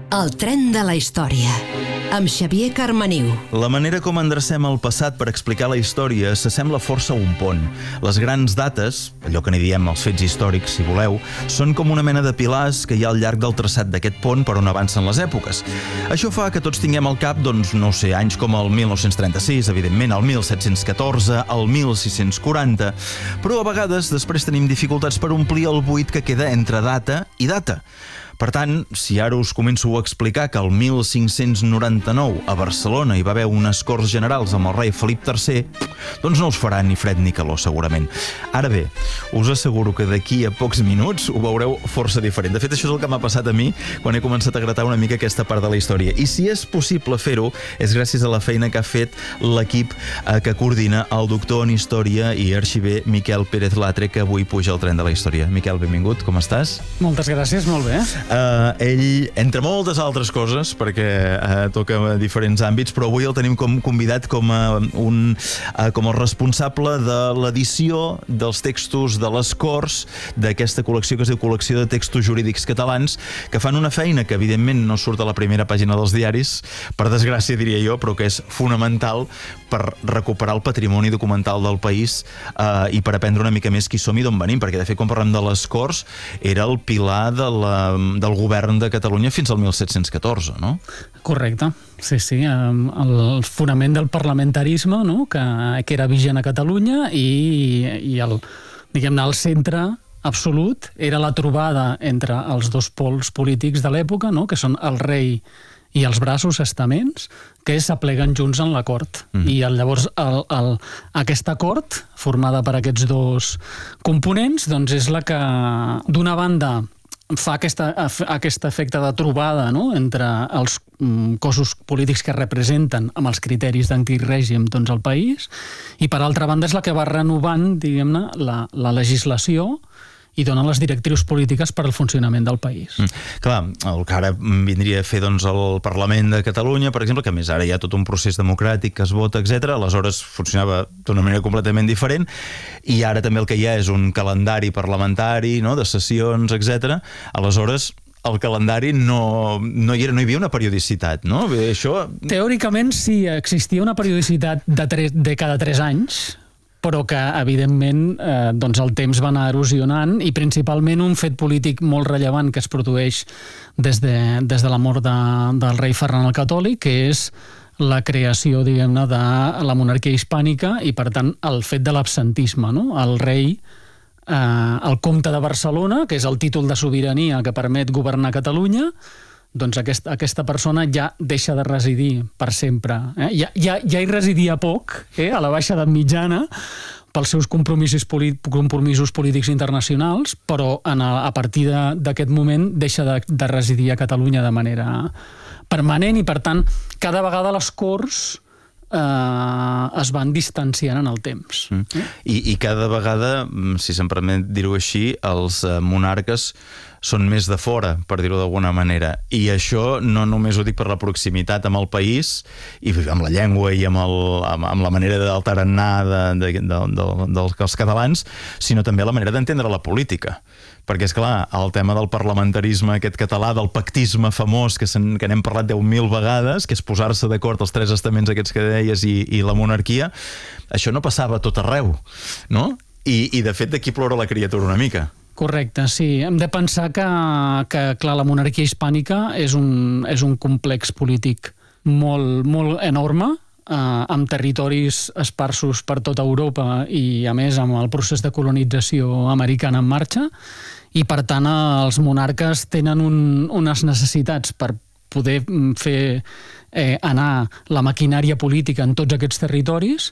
El tren de la història, amb Xavier Carmaniu. La manera com endrecem el passat per explicar la història s'assembla força a un pont. Les grans dates, allò que n'hi diem els fets històrics, si voleu, són com una mena de pilars que hi ha al llarg del traçat d'aquest pont per on avancen les èpoques. Això fa que tots tinguem al cap, doncs, no sé, anys com el 1936, evidentment, el 1714, el 1640, però a vegades després tenim dificultats per omplir el buit que queda entre data i data. Per tant, si ara us començo a explicar que el 1599 a Barcelona hi va haver unes Corts Generals amb el rei Felip III, doncs no us farà ni fred ni calor, segurament. Ara bé, us asseguro que d'aquí a pocs minuts ho veureu força diferent. De fet, això és el que m'ha passat a mi quan he començat a gratar una mica aquesta part de la història. I si és possible fer-ho, és gràcies a la feina que ha fet l'equip que coordina el doctor en Història i arxiver Miquel Pérez Latre, que avui puja al tren de la història. Miquel, benvingut, com estàs? Moltes gràcies, molt bé. Ell, entre moltes altres coses, perquè toca diferents àmbits, però avui el tenim convidat com el responsable de l'edició dels textos de les Corts d'aquesta col·lecció que es diu Col·lecció de Textos Jurídics Catalans, que fan una feina que evidentment no surt a la primera pàgina dels diaris, per desgràcia diria jo, però que és fonamental per recuperar el patrimoni documental del país i per aprendre una mica més qui som i d'on venim, perquè de fet quan parlem de les Corts era el pilar del govern de Catalunya fins al 1714, no? Correcte, sí, el fonament del parlamentarisme, no? que era vigent a Catalunya i el centre absolut era la trobada entre els dos pols polítics de l'època, no? que són el rei i els braços estaments, que s'apleguen junts en la cort. I llavors aquesta cort, formada per aquests dos components, doncs és la que, d'una banda, fa aquest efecte de trobada, no? entre els cossos polítics que representen amb els criteris d'antic règim doncs, el país, i per altra banda és la que va renovant, diguem-ne, la legislació i dona les directrius polítiques per al funcionament del país. Clar, el que ara vindria a fer doncs, el Parlament de Catalunya, per exemple, que a més ara hi ha tot un procés democràtic que es vota, etc. Aleshores funcionava d'una manera completament diferent, i ara també el que hi ha és un calendari parlamentari, no?, de sessions, etc. Aleshores, el calendari no hi havia una periodicitat, no? Bé, això... Teòricament sí, existia una periodicitat de cada 3 anys, però que, evidentment, doncs el temps va anar erosionant, i principalment un fet polític molt rellevant que es produeix des de la mort del rei Ferran el Catòlic, que és la creació, diguem-ne, de la monarquia hispànica i, per tant, el fet de l'absentisme, no? El rei, el comte de Barcelona, que és el títol de sobirania que permet governar Catalunya, doncs aquesta persona ja deixa de residir per sempre. Ja hi residia poc, a la baixa edat mitjana, pels seus compromisos polítics internacionals, però a partir d'aquest moment deixa de residir a Catalunya de manera permanent, i per tant cada vegada les Corts es van distanciant en el temps. I cada vegada, si se'm permet dir-ho així, els monarques són més de fora, per dir-ho d'alguna manera. I això no només ho dic per la proximitat amb el país, i amb la llengua i amb la manera del tarannà dels catalans, sinó també la manera d'entendre la política. Perquè, esclar, el tema del parlamentarisme aquest català, del pactisme famós, que n'hem parlat 10.000 vegades, que és posar-se d'acord els 3 estaments aquests que deies i la monarquia, això no passava a tot arreu, no? I de fet, d'aquí plora la criatura una mica. Correcte, sí. Hem de pensar que clar, la monarquia hispànica és un complex polític molt enorme, amb territoris esparsos per tota Europa i, a més, amb el procés de colonització americana en marxa, i, per tant, els monarques tenen unes necessitats per poder fer anar la maquinària política en tots aquests territoris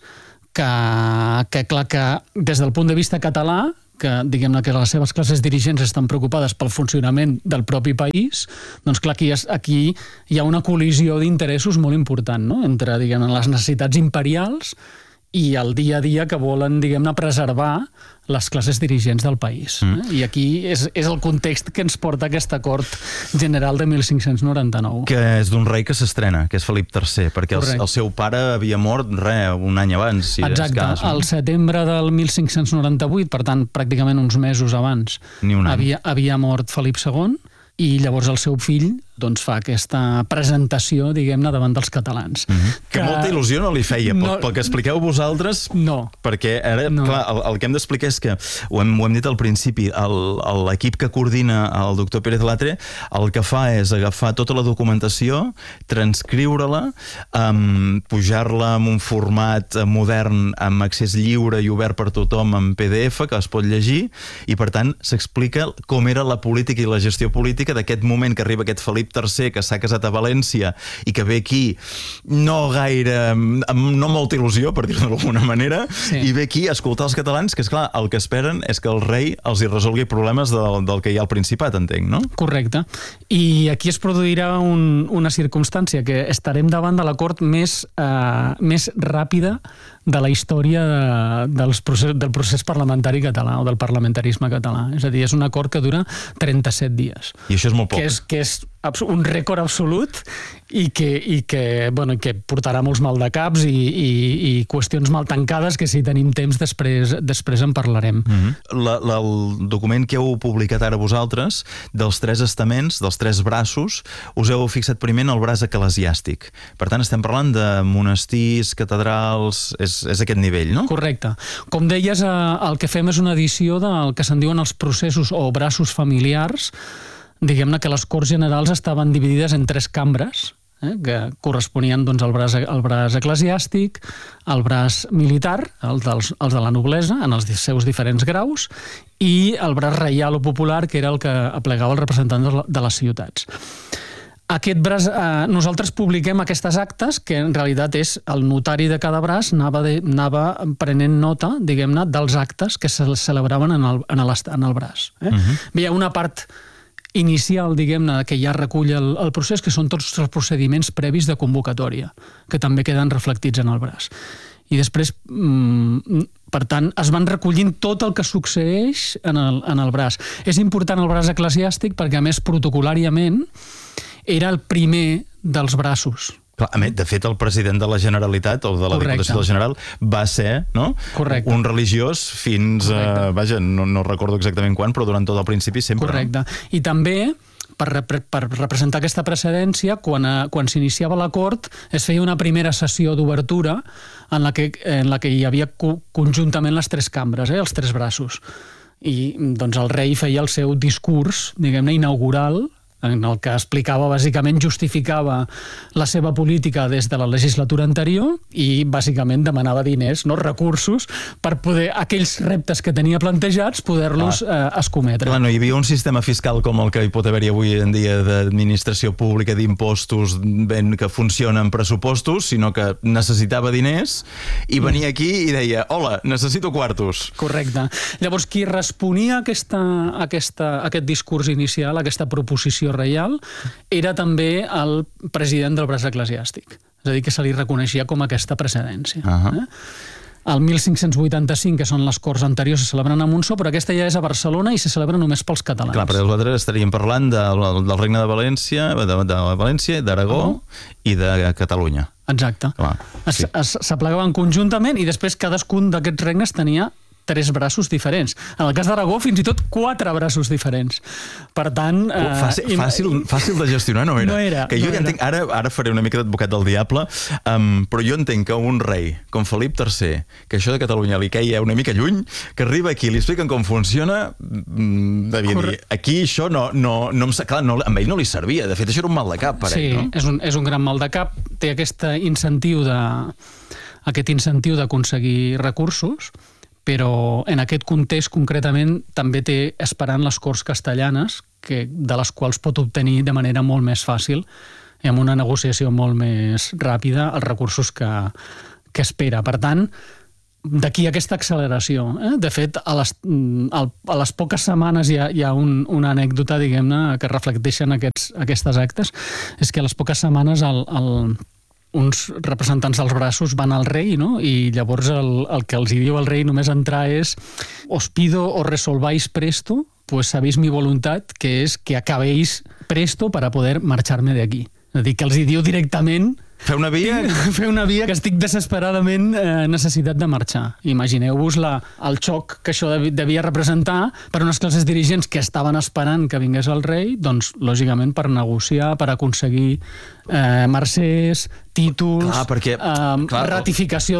que clar, que des del punt de vista català, que diguem-ne que les seves classes dirigents estan preocupades pel funcionament del propi país, doncs clar, aquí hi ha una col·lisió d'interessos molt important, no?, entre, diguem-ne, les necessitats imperials i el dia a dia que volen, diguem-ne, preservar les classes dirigents del país. I aquí és el context que ens porta aquesta cort general de 1599. Que és d'un rei que s'estrena, que és Felip III, perquè el seu pare havia mort un any abans. Si exacte, al setembre del 1598, per tant, pràcticament uns mesos abans, havia mort Felip II, i llavors el seu fill, doncs fa aquesta presentació, diguem-ne, davant dels catalans. Que molta il·lusió no li feia, pel que expliqueu vosaltres, no. Perquè ara, clar, el que hem d'explicar és que, ho hem dit al principi, l'equip que coordina el doctor Pérez Latre, el que fa és agafar tota la documentació, transcriure-la, pujar-la en un format modern, amb accés lliure i obert per tothom, en PDF, que es pot llegir, i per tant s'explica com era la política i la gestió política d'aquest moment que arriba aquest Felip III, que s'ha casat a València i que ve aquí no molta il·lusió, per dir-ho d'alguna manera, i ve aquí a escoltar els catalans, que és clar, el que esperen és que el rei els hi resolgui problemes del que hi ha al Principat, entenc, no? Correcte. I aquí es produirà una circumstància, que estarem davant de la cort més ràpida de la història del procés parlamentari català o del parlamentarisme català. És a dir, és un acord que dura 37 dies. I això és molt poc. Que és un rècord absolut i que portarà molts maldecaps i qüestions mal tancades que si tenim temps després en parlarem. El document que heu publicat ara vosaltres, dels 3 estaments, dels 3 braços, us heu fixat primer en el braç eclesiàstic. Per tant, estem parlant de monestirs, catedrals, és aquest nivell, no? Correcte. Com deies, el que fem és una edició del que se'n diuen els processos o braços familiars. Diguem-ne que les Corts Generals estaven dividides en 3 cambres, que corresponien doncs, al braç eclesiàstic, al braç militar, els de la noblesa, en els seus diferents graus, i el braç reial o popular, que era el que aplegava els representants de les ciutats. Aquest braç, nosaltres publiquem aquestes actes, que en realitat és el notari de cada braç anava prenent nota, diguem-ne, dels actes que se celebraven en el braç. Hi ha una part inicial, diguem-ne, que ja recull el procés, que són tots els procediments previs de convocatòria, que també queden reflectits en el braç. I després, per tant, es van recollint tot el que succeeix en el braç. És important el braç eclesiàstic perquè, a més, protocolàriament, era el primer dels braços. De fet, el president de la Generalitat o de la Diputació General va ser un religiós fins... Vaja, no recordo exactament quan, però durant tot el principi sempre. Correcte. I també, per representar aquesta precedència, quan s'iniciava la cort, es feia una primera sessió d'obertura en la que hi havia conjuntament les 3 cambres, els 3 braços. I doncs el rei feia el seu discurs, diguem-ne, inaugural, en el que explicava, bàsicament, justificava la seva política des de la legislatura anterior i, bàsicament, demanava diners, recursos, per poder, aquells reptes que tenia plantejats, poder-los escometre. Clar, no hi havia un sistema fiscal com el que hi pot haver-hi avui en dia d'administració pública, d'impostos, que funciona en pressupostos, sinó que necessitava diners i venia aquí i deia, hola, necessito quartos. Correcte. Llavors, qui responia a aquest discurs inicial, a aquesta proposició reial, era també el president del braç eclesiàstic. És a dir, que se li reconeixia com aquesta precedència. El 1585, que són les Corts anteriors, se celebren a Montsó, però aquesta ja és a Barcelona i se celebra només pels catalans. Clar, però nosaltres estaríem parlant del Regne de València, d'Aragó i de Catalunya. Exacte. S'aplegaven conjuntament i després cadascun d'aquests regnes tenia 3 braços diferents. En el cas d'Aragó, fins i tot 4 braços diferents. Per tant... Fàcil de gestionar no era. No era. Que jo ja entenc, ara faré una mica d'advocat del diable, però jo entenc que un rei com Felip III, que això de Catalunya li queia una mica lluny, que arriba aquí, li expliquen com funciona, devia dir, aquí això no clar, amb ell no li servia. De fet, això era un mal de cap per ell, no? Sí, és un gran mal de cap. Té aquest incentiu d'aconseguir recursos, però en aquest context concretament també té esperant les Corts castellanes, de les quals pot obtenir de manera molt més fàcil i amb una negociació molt més ràpida els recursos que espera. Per tant, d'aquí aquesta acceleració. De fet, a les poques setmanes hi ha una anècdota, diguem-ne, que reflecteixen aquestes actes, és que a les poques setmanes uns representants dels braços van al rei, no? I llavors el que els diu el rei només entrar és «Os pido o resolváis presto, pues sabéis mi voluntad, que es que acabéis presto para poder marcharme de aquí». És a dir, que els diu directament Fer una via... Fer una via que estic desesperadament necessitat de marxar. Imagineu-vos el xoc que això devia representar per unes classes dirigents que estaven esperant que vingués el rei, doncs, lògicament, per negociar, per aconseguir mercès, títols, ratificació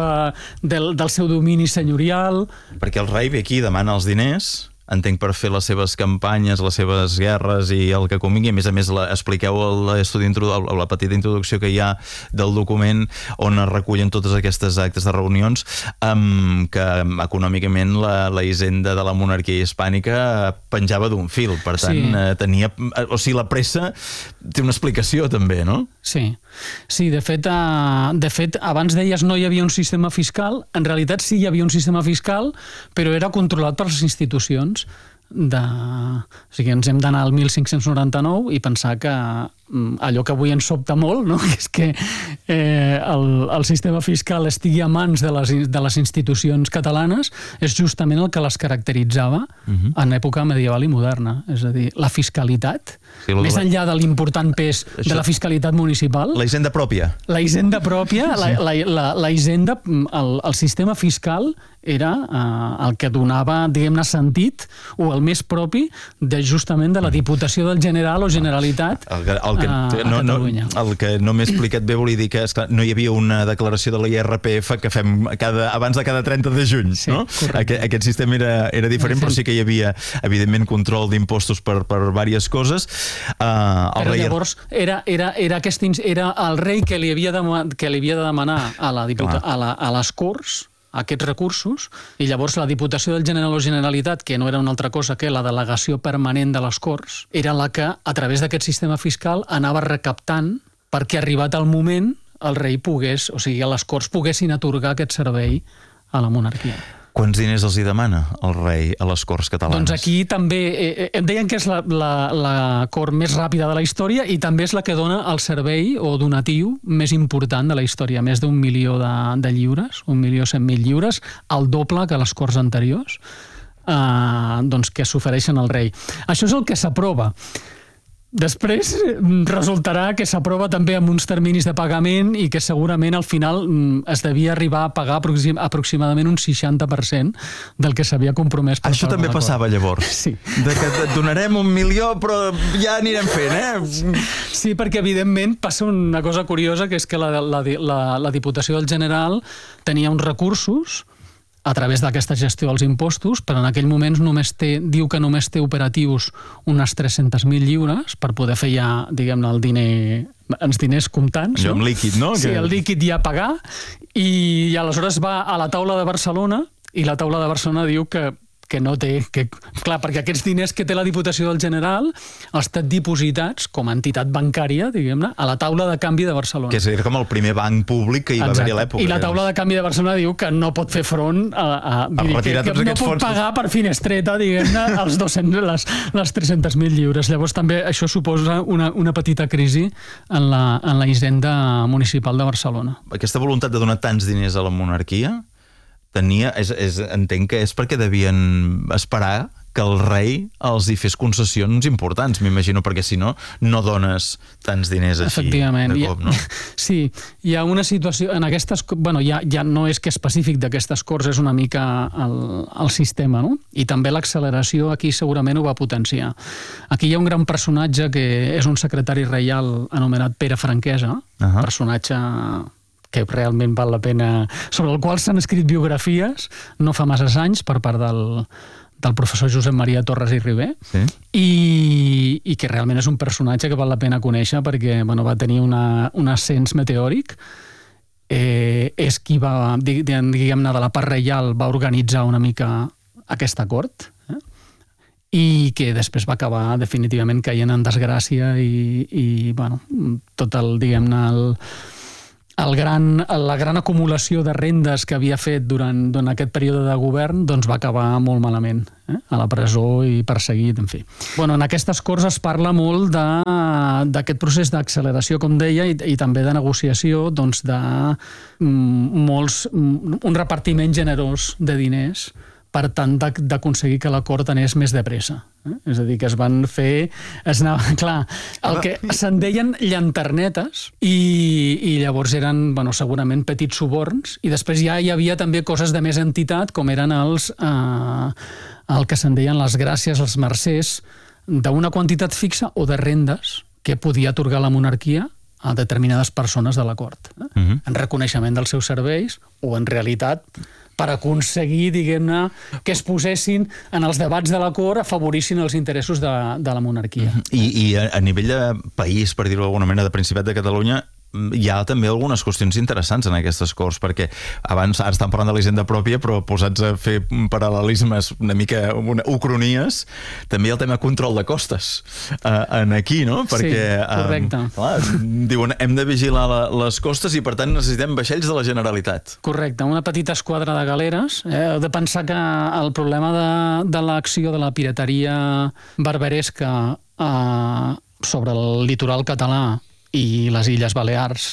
del seu domini senyorial... Perquè el rei ve aquí i demana els diners... entenc per fer les seves campanyes, les seves guerres i el que convingui. A més, expliqueu la petita introducció que hi ha del document on es recullen totes aquestes actes de reunions, que econòmicament la hisenda de la monarquia hispànica penjava d'un fil. Per tant, la pressa té una explicació també, no? Sí, de fet, abans deies no hi havia un sistema fiscal. En realitat sí hi havia un sistema fiscal, però era controlat per les institucions. O sigui, ens hem d'anar al 1599 i pensar que allò que avui ens sobta molt, no? És que el sistema fiscal estigui a mans de les institucions catalanes, és justament el que les caracteritzava en època medieval i moderna. És a dir, la fiscalitat, més enllà de l'important pes de la fiscalitat municipal... La hisenda pròpia. La hisenda pròpia, la hisenda, el sistema fiscal era el que donava, diguem-ne, sentit, o el més propi, justament de la Diputació del General o Generalitat a Catalunya. El que no m'he explicat bé volia dir que no hi havia una declaració de la IRPF que fem abans de cada 30 de juny, no? Aquest sistema era diferent, però sí que hi havia, evidentment, control d'impostos per diverses coses. Però llavors era el rei que li havia de demanar a les Corts aquests recursos, i llavors la Diputació del General o Generalitat, que no era una altra cosa que la delegació permanent de les Corts, era la que, a través d'aquest sistema fiscal, anava recaptant perquè, arribat el moment, el rei pogués, o sigui, les Corts poguessin atorgar aquest servei a la monarquia. Quants diners els hi demana el rei a les Corts catalanes? Doncs aquí també, em deien que és la cort més ràpida de la història i també és la que dona el servei o donatiu més important de la història, més d'1 milió de lliures, 1.100.000 lliures, el doble que les Corts anteriors, doncs que s'ofereixen al rei. Això és el que s'aprova. Després resultarà que s'aprova també amb uns terminis de pagament i que segurament al final es devia arribar a pagar aproximadament un 60% del que s'havia compromès. Això també passava llavors? Sí. De que et donarem 1 milió però ja anirem fent, Sí, perquè evidentment passa una cosa curiosa, que és que la Diputació del General tenia uns recursos a través d'aquesta gestió dels impostos, però en aquell moment diu que només té operatius unes 300.000 lliures per poder fer ja, diguem-ne, els diners comptants. Allò amb líquid, no? Sí, el líquid ja a pagar, i aleshores va a la taula de Barcelona, i la taula de Barcelona diu que no té... Clar, perquè aquests diners que té la Diputació del General han estat dipositats com a entitat bancària, diguem-ne, a la taula de canvi de Barcelona. Que era com el primer banc públic que hi va haver a l'època. I la taula de canvi de Barcelona diu que no pot fer front a retirar tots aquests fons. No pot pagar per finestreta, diguem-ne, les 300.000 lliures. Llavors també això suposa una petita crisi en la hisenda municipal de Barcelona. Aquesta voluntat de donar tants diners a la monarquia entenc que és perquè devien esperar que el rei els hi fes concessions importants, m'imagino, perquè si no, no dones tants diners així. Efectivament. De cop, no? Sí, hi ha una situació... En aquestes... Bueno, ja no és que específic d'aquestes Corts, és una mica el sistema, no? I també l'acceleració aquí segurament ho va potenciar. Aquí hi ha un gran personatge que és un secretari reial anomenat Pere Franquesa, personatge que realment val la pena, sobre el qual s'han escrit biografies no fa masses anys per part del professor Josep Maria Torres i Ribé, i que realment és un personatge que val la pena conèixer perquè va tenir un ascens meteòric. És qui va, diguem-ne, de la part reial va organitzar una mica aquesta cort, i que després va acabar definitivament caient en desgràcia i tot el, diguem-ne, la gran acumulació de rendes que havia fet durant aquest període de govern va acabar molt malament, a la presó i perseguit, en fi. En aquestes Corts es parla molt d'aquest procés d'acceleració, com deia, i també de negociació, un repartiment generós de diners per tant d'aconseguir que la cort anés més de pressa. És a dir, que es van fer... Clar, el que se'n deien llanternetes i llavors eren, segurament petits suborns, i després ja hi havia també coses de més entitat, com eren el que se'n deien les gràcies, els mercès, d'una quantitat fixa o de rendes que podia atorgar la monarquia a determinades persones de la cort, en reconeixement dels seus serveis o en realitat per aconseguir, diguem-ne, que es posessin en els debats de la cort, afavorissin els interessos de la monarquia. I a nivell de país, per dir-ho d'alguna manera, de Principat de Catalunya, hi ha també algunes qüestions interessants en aquestes corts, perquè ara estan parlant de la hisenda pròpia, però posats a fer paral·lelismes una mica ucronies, també hi ha el tema control de costes aquí, no? Perquè, sí, correcte. Clar, diuen, hem de vigilar les costes i per tant necessitem vaixells de la Generalitat. Correcte, una petita esquadra de galeres. Heu de pensar que el problema de l'acció de la pirateria barbaresca sobre el litoral català i les Illes Balears,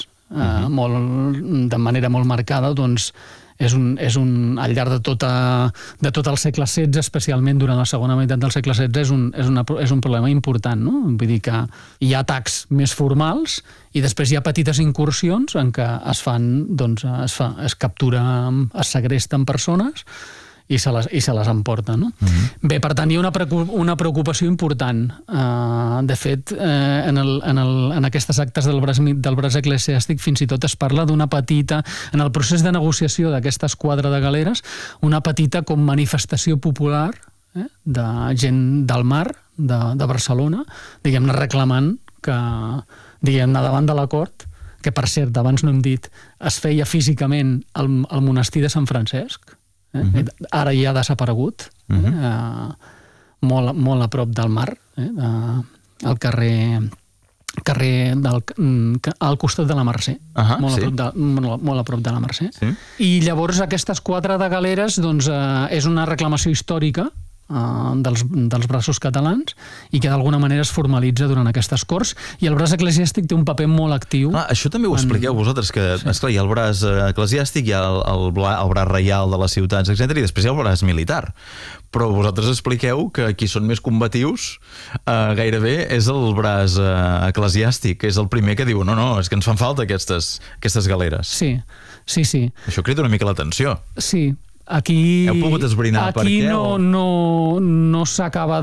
de manera molt marcada, doncs és un al llarg de tot el segle XVI, especialment durant la segona meitat del segle XVI, és un problema important, no? Vull dir que hi ha atacs més formals i després hi ha petites incursions en què es fan, doncs, es captura, es segresten persones i se les emporta, no? Bé, per tant, hi ha una preocupació important. De fet, en aquestes actes del braç eclesiàstic fins i tot es parla d'una petita, en el procés de negociació d'aquesta esquadra de galeres, una petita com manifestació popular de gent del mar, de Barcelona, diguem-ne, reclamant que, diguem-ne, davant de la cort, que per cert, abans no hem dit, es feia físicament al monestir de Sant Francesc, ara ja ha desaparegut, molt a prop del mar, al carrer al costat de la Mercè, molt a prop de la Mercè. I llavors aquesta esquadra de galeres és una reclamació històrica dels braços catalans i que d'alguna manera es formalitza durant aquestes corts, i el braç eclesiàstic té un paper molt actiu. Això també ho expliqueu vosaltres, que esclar, hi ha el braç eclesiàstic, hi ha el braç reial de les ciutats, etc. I després hi ha el braç militar. Però vosaltres expliqueu que qui són més combatius gairebé és el braç eclesiàstic, que és el primer que diu no, és que ens fan falta aquestes galeres. Sí. Això crida una mica l'atenció. Sí. Aquí, heu pogut esbrinar per què? No s'acaba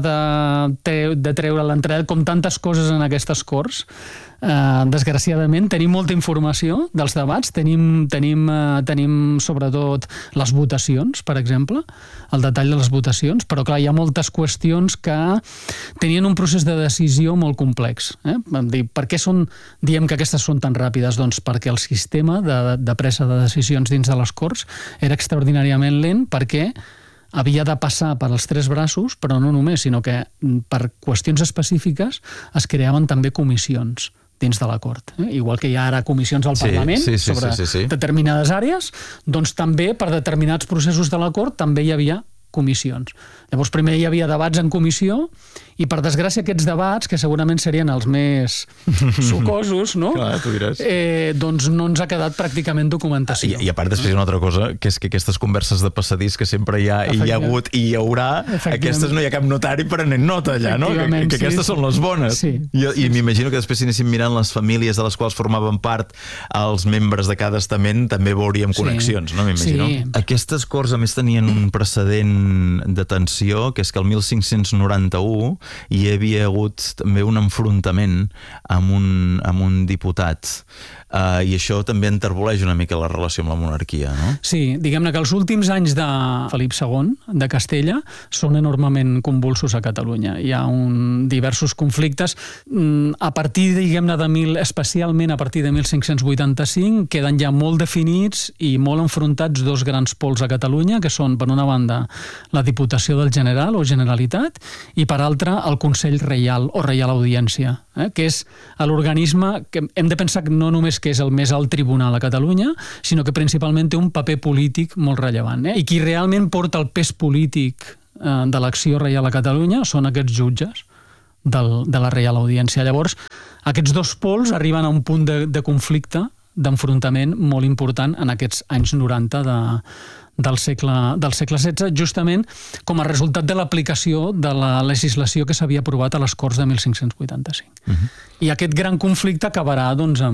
de treure l'entrada, com tantes coses en aquestes corts. Desgraciadament tenim molta informació dels debats, tenim sobretot les votacions, per exemple, el detall de les votacions, però clar, hi ha moltes qüestions que tenien un procés de decisió molt complex. Per què diem que aquestes són tan ràpides? Doncs perquè el sistema de presa de decisions dins de les corts era extraordinàriament lent, perquè havia de passar per els tres braços, però no només, sinó que per qüestions específiques es creaven també comissions dins de la cort. Igual que hi ha ara comissions al Parlament sobre determinades àrees, doncs també per determinats processos de la cort també hi havia comissions. Llavors primer hi havia debats en comissió i per desgràcia aquests debats, que segurament serien els més sucosos, no? Clar, tu diràs. Doncs no ens ha quedat pràcticament documentació. I a part després hi ha una altra cosa, que és que aquestes converses de passadís que sempre hi ha i hi ha hagut i hi haurà, aquestes no hi ha cap notari prenent nota allà, no? Que aquestes són les bones. I m'imagino que després si anéssim mirant les famílies de les quals formaven part els membres de cada estament, també veuríem connexions, no? M'imagino. Aquestes corts a més tenien un precedent de tensió, que és que el 1591 hi havia hagut també un enfrontament amb un diputat, i això també enterboleix una mica la relació amb la monarquia, no? Sí, diguem-ne que els últims anys de Felip II de Castella són enormement convulsos a Catalunya. Hi ha diversos conflictes. A partir, diguem-ne, especialment a partir de 1585, queden ja molt definits i molt enfrontats dos grans pols a Catalunya, que són, per una banda, la Diputació del General o Generalitat, i per altra, el Consell Reial o Reial Audiència, que és l'organisme que hem de pensar que no només que és el més alt tribunal a Catalunya, sinó que principalment té un paper polític molt rellevant. I qui realment porta el pes polític de l'acció reial a Catalunya són aquests jutges de la Reial Audiència. Llavors, aquests dos pols arriben a un punt de conflicte, d'enfrontament molt important en aquests anys 90 del segle XVI, justament com a resultat de l'aplicació de la legislació que s'havia aprovat a les Corts de 1585. I aquest gran conflicte acabarà, doncs,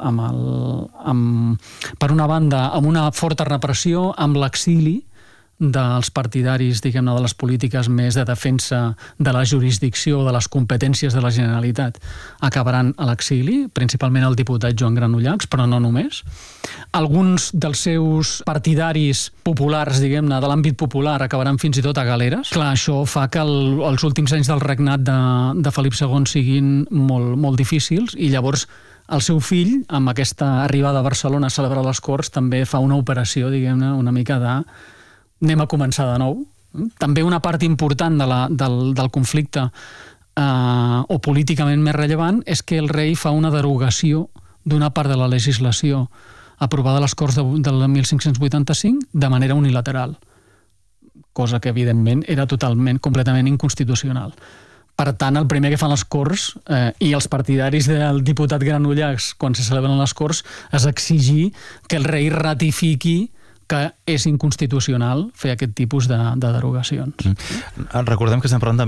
per una banda, amb una forta repressió, amb l'exili dels partidaris, diguem-ne, de les polítiques més de defensa de la jurisdicció, de les competències de la Generalitat, acabaran a l'exili, principalment el diputat Joan Granollachs, però no només. Alguns dels seus partidaris populars, diguem-ne, de l'àmbit popular, acabaran fins i tot a galeres. Clar, això fa que els últims anys del regnat de Felip II siguin molt, molt difícils, i llavors el seu fill, amb aquesta arribada a Barcelona a celebrar les Corts, també fa una operació, diguem-ne, una mica de anem a començar de nou. També una part important del conflicte o políticament més rellevant és que el rei fa una derogació d'una part de la legislació aprovada a les Corts del 1585 de manera unilateral, cosa que evidentment era completament inconstitucional. Per tant, el primer que fan les Corts i els partidaris del diputat Granollachs quan se celebren les Corts és exigir que el rei ratifiqui que és inconstitucional fer aquest tipus de derogacions. Recordem que estem parlant de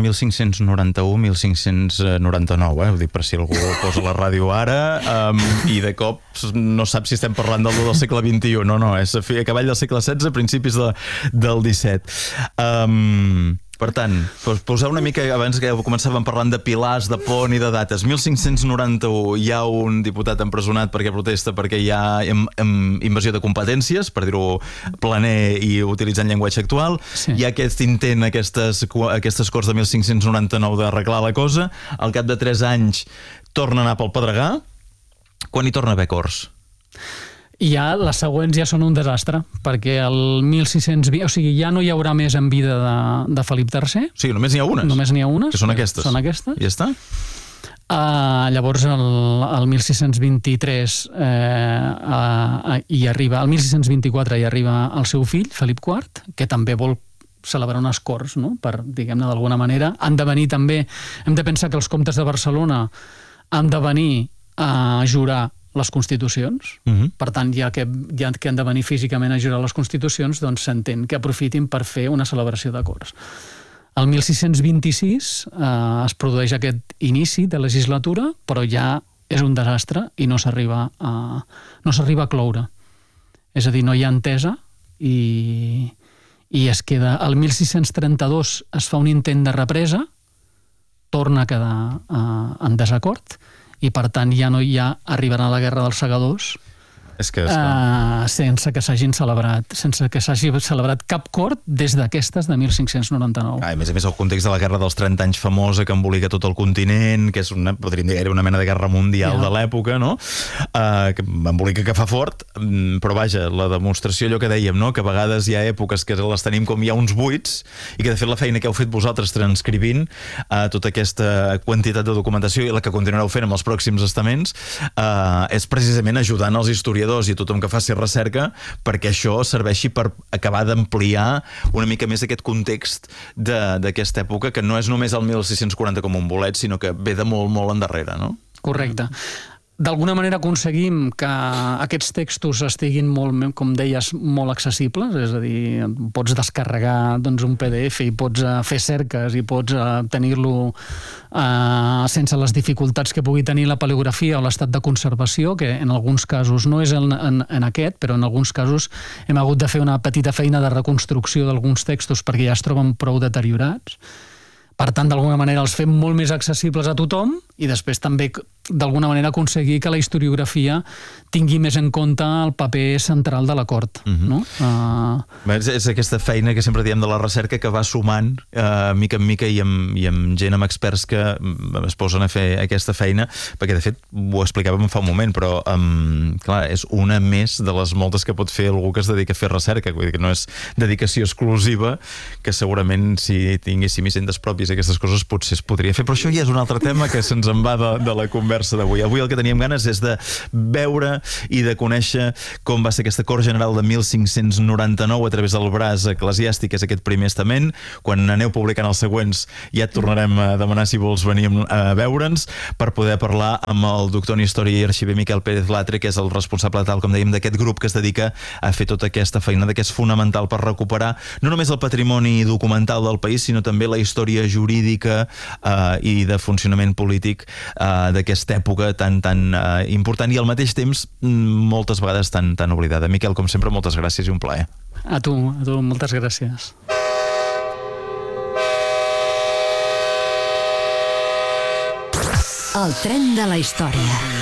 1591-1599, ho dic per si algú posa la ràdio ara i de cop no sap si estem parlant del segle XXI. No, és a cavall del segle XVI, principis del XVII. Per tant, posar una mica, abans que començàvem parlant de pilars, de pont i de dates, 1591 hi ha un diputat empresonat perquè protesta perquè hi ha invasió de competències, per dir-ho planer i utilitzant llenguatge actual. Sí. Hi ha aquest intent, aquestes Corts de 1599 d'arreglar la cosa. Al cap de 3 anys torna a anar pel pedregar. Quan hi torna a haver Corts? I ja les següents ja són un desastre, perquè el 1620, o sigui, ja no hi haurà més en vida de Felip III. Sí, només n'hi ha unes. Només n'hi ha unes. Que són aquestes. Són aquestes. I ja està. Llavors, el 1623 hi arriba, el 1624 hi arriba el seu fill, Felip IV, que també vol celebrar unes Corts, no? Per, diguem-ne, d'alguna manera. Han de venir també, hem de pensar que els comtes de Barcelona han de venir a jurar les Constitucions. Per tant, ja que han de venir físicament a jurar les Constitucions, doncs s'entén que aprofitin per fer una celebració de Corts. El 1626 es produeix aquest inici de legislatura, però ja és un desastre i no s'arriba a cloure. És a dir, no hi ha entesa i es queda... El 1632 es fa un intent de represa, torna a quedar en desacord, i per tant ja no hi ha, arribarà la Guerra dels Segadors sense que s'hagi celebrat cap cort des d'aquestes de 1599. A més, el context de la Guerra dels 30 anys famosa que embolica tot el continent, que és podríem dir, era una mena de guerra mundial de l'època, no? Que embolica, que fa fort, però vaja, la demostració, allò que dèiem, no? Que a vegades hi ha èpoques que les tenim com hi ha uns buits, i que de fet la feina que heu fet vosaltres transcrivint tota aquesta quantitat de documentació i la que continuareu fent amb els pròxims estaments és precisament ajudant els historiadors i tothom que faci recerca perquè això serveixi per acabar d'ampliar una mica més aquest context d'aquesta època, que no és només el 1640 com un bolet, sinó que ve de molt, molt endarrere, no? Correcte. D'alguna manera aconseguim que aquests textos estiguin molt, com deies, molt accessibles, és a dir, pots descarregar un PDF i pots fer cerques i pots tenir-lo sense les dificultats que pugui tenir la paleografia o l'estat de conservació, que en alguns casos no és en aquest, però en alguns casos hem hagut de fer una petita feina de reconstrucció d'alguns textos perquè ja es troben prou deteriorats. Per tant, d'alguna manera els fem molt més accessibles a tothom i després també, d'alguna manera, aconseguir que la historiografia tingui més en compte el paper central de la cort. És aquesta feina que sempre diem de la recerca que va sumant mica en mica i amb gent, amb experts que es posen a fer aquesta feina, perquè de fet ho explicàvem fa un moment, però clar, és una més de les moltes que pot fer algú que es dedica a fer recerca, vull dir que no és dedicació exclusiva, que segurament si tinguéssim hisendes pròpies aquestes coses potser es podria fer, però això ja és un altre tema que se'ns en va de la conversa d'avui. Avui el que teníem ganes és de veure i de conèixer com va ser aquesta Cort General de 1599 a través del braç eclesiàstic, és aquest primer estament. Quan aneu publicant els següents ja et tornarem a demanar si vols venir a veure'ns per poder parlar amb el doctor en Història i Arxiver Miquel Pérez Latre, que és el responsable, tal com dèiem, d'aquest grup que es dedica a fer tota aquesta feina que és fonamental per recuperar no només el patrimoni documental del país, sinó també la història jurídica i de funcionament polític d'aquesta època tan important i al mateix temps moltes vegades tan oblidada. Miquel, com sempre, moltes gràcies i un plaer. A tu, moltes gràcies. El tren de la història.